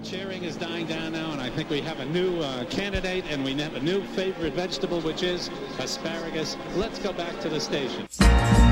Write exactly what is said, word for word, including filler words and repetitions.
cheering is dying down now, and I think we have a new uh, candidate, and we have a new favorite vegetable, which is asparagus. Let's go back to the station.